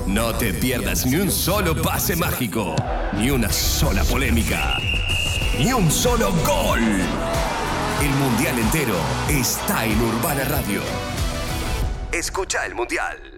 No te pierdas ni un solo pase mágico, ni una sola polémica, ni un solo gol. El Mundial entero está en Urbana Radio. Escucha el Mundial.